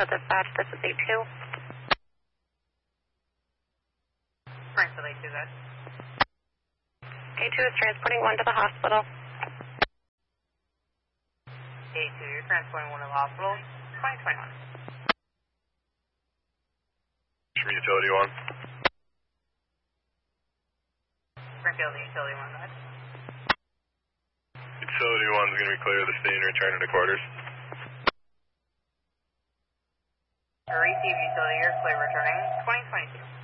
Dispatch, this is A2. Springfield A2, guys. A2 is transporting one to the hospital. A2, you're transporting one to the hospital. 2021. From Utility 1. Springfield Utility 1, guys. Utility 1 is going to be clear of the scene, returning to quarters. Receive Utility, you're clear returning. 2022.